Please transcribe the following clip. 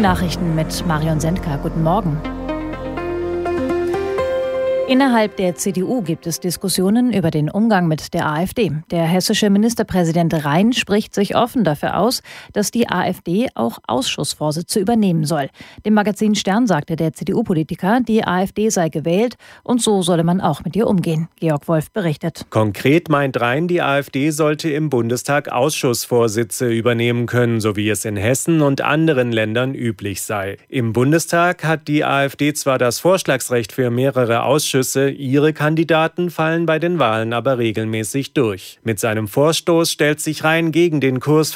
Nachrichten mit Marion Sendka. Guten Morgen. Innerhalb der CDU gibt es Diskussionen über den Umgang mit der AfD. Der hessische Ministerpräsident Rhein spricht sich offen dafür aus, dass die AfD auch Ausschussvorsitze übernehmen soll. Dem Magazin Stern sagte der CDU-Politiker, die AfD sei gewählt und so solle man auch mit ihr umgehen. Georg Wolf berichtet. Konkret meint Rhein, die AfD sollte im Bundestag Ausschussvorsitze übernehmen können, so wie es in Hessen und anderen Ländern üblich sei. Im Bundestag hat die AfD zwar das Vorschlagsrecht für mehrere Ausschüsse, ihre Kandidaten fallen bei den Wahlen aber regelmäßig durch. Mit seinem Vorstoß stellt sich Rhein gegen den Kurs